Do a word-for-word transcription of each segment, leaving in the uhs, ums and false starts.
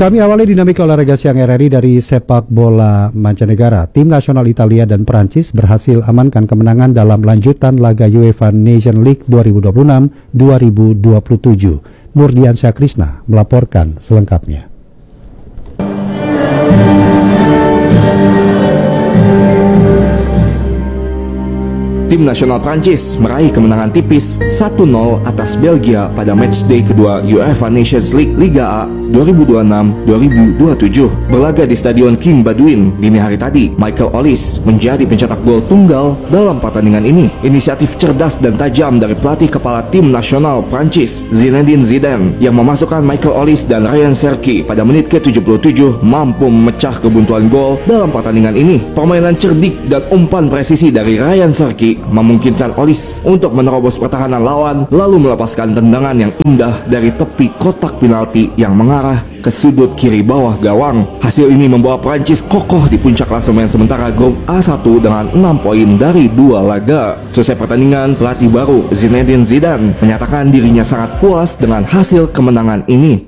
Kami awali dinamika olahraga siang R R I dari sepak bola mancanegara. Tim nasional Italia dan Perancis berhasil amankan kemenangan dalam lanjutan laga UEFA Nations League dua ribu dua puluh enam dua ribu dua puluh tujuh. Nurdiansyah Krisna melaporkan selengkapnya. Tim nasional Prancis meraih kemenangan tipis satu nol atas Belgia pada matchday kedua UEFA Nations League Liga A dua ribu dua puluh enam dua ribu dua puluh tujuh. Berlaga di Stadion King Baudouin dini hari tadi, Michael Olise menjadi pencetak gol tunggal dalam pertandingan ini. Inisiatif cerdas dan tajam dari pelatih kepala tim nasional Prancis, Zinedine Zidane, yang memasukkan Michael Olise dan Ryan Cherki pada menit ke tujuh puluh tujuh mampu memecah kebuntuan gol dalam pertandingan ini. Permainan cerdik dan umpan presisi dari Ryan Cherki memungkinkan Olise untuk menerobos pertahanan lawan lalu melepaskan tendangan yang indah dari tepi kotak penalti yang mengarah ke sudut kiri bawah gawang. Hasil ini membawa Prancis kokoh di puncak klasemen sementara grup A satu dengan enam poin dari dua laga. Selesai pertandingan, pelatih baru Zinedine Zidane menyatakan dirinya sangat puas dengan hasil kemenangan ini.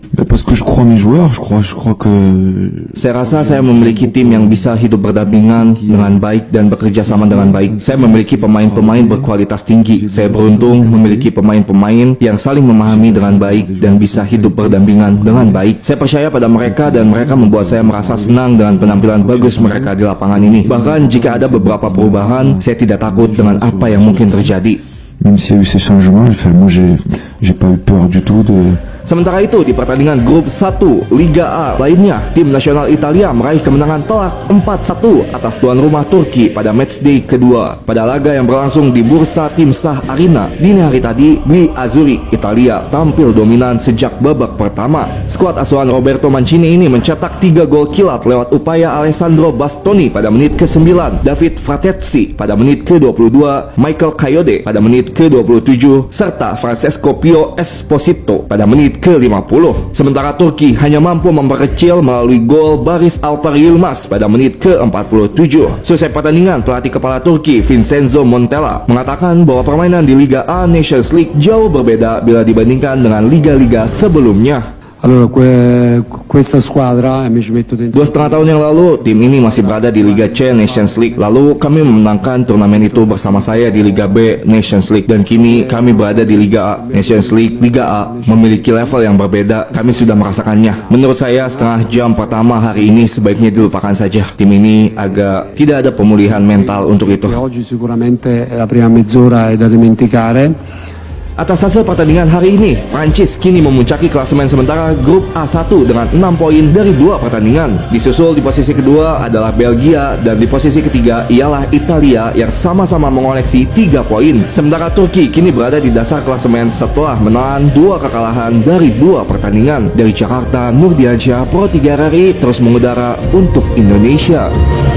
Saya rasa saya memiliki tim yang bisa hidup berdampingan dengan baik dan bekerja sama dengan baik. Saya memiliki pemain-pemain berkualitas tinggi. Saya beruntung memiliki pemain-pemain yang saling memahami dengan baik dan bisa hidup berdampingan dengan baik. Saya percaya pada mereka dan mereka membuat saya merasa senang dengan penampilan bagus mereka di lapangan ini. Bahkan jika ada beberapa perubahan, saya tidak takut dengan apa yang mungkin terjadi. Même s'il y a eu ces changements, moi j'ai j'ai pas eu peur du tout de. Sementara itu, di pertandingan grup satu Liga A lainnya, tim nasional Italia meraih kemenangan telak empat satu atas tuan rumah Turki pada matchday kedua. Pada laga yang berlangsung di Bursa Timsah Arena dini hari tadi, Gli Azzurri Italia tampil dominan sejak babak pertama. Skuad asuhan Roberto Mancini ini mencetak tiga gol kilat lewat upaya Alessandro Bastoni pada menit ke sembilan, David Fratesi pada menit ke dua puluh dua, Michael Kayode pada menit ke dua puluh tujuh, serta Francesco Pio Esposito pada menit ke lima puluh. Sementara Turki hanya mampu memperkecil melalui gol Baris Alper Yilmaz pada menit ke empat puluh tujuh. Selesai pertandingan, pelatih kepala Turki Vincenzo Montella mengatakan bahwa permainan di Liga A Nations League jauh berbeda bila dibandingkan dengan liga-liga sebelumnya. Allora, que, questa squadra, mi ci metto dentro. Dua setengah tahun yang lalu, tim ini masih berada di Liga C Nations League. Lalu kami memenangkan turnamen itu bersama saya di Liga B Nations League. Dan kini kami berada di Liga A Nations League. Liga A memiliki level yang berbeda. Kami sudah merasakannya. Menurut saya, setengah jam pertama hari ini sebaiknya dilupakan saja. Tim ini agak tidak ada pemulihan mental untuk itu. Oggi sicuramente la prima mezz'ora è da dimenticare. Atas hasil pertandingan hari ini, Prancis kini memuncaki klasemen sementara grup A satu dengan enam poin dari dua pertandingan. Disusul di posisi kedua adalah Belgia dan di posisi ketiga ialah Italia yang sama-sama mengoleksi tiga poin. Sementara Turki kini berada di dasar klasemen setelah menelan dua kekalahan dari dua pertandingan. Dari Jakarta, Nurdiansyah, Pro tiga R R I terus mengudara untuk Indonesia.